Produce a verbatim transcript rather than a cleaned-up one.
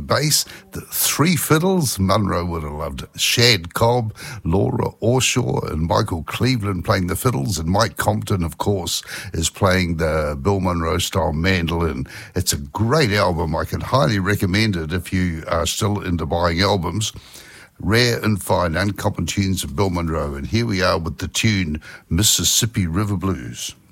bass, the three fiddles. Munro would have loved Shad Cobb, Laura Orshaw, and Michael Cleveland playing the fiddles, and Mike Compton, of course, is playing the Bill Monroe-style mandolin. It's a great album. I can highly recommend it if you are still into buying albums. Rare and fine, uncommon tunes of Bill Monroe. And here we are with the tune Mississippi River Blues.